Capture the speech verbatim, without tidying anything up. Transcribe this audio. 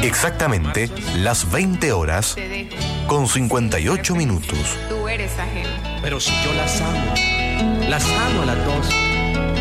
Exactamente las veinte horas con cincuenta y ocho minutos. Tú eres ajeno. Pero si yo las amo, las amo a las dos.